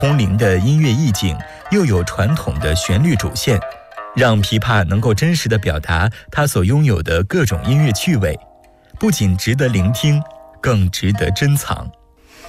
空灵的音乐意境，又有传统的旋律主线，让琵琶能够真实地表达它所拥有的各种音乐趣味，不仅值得聆听，更值得珍藏。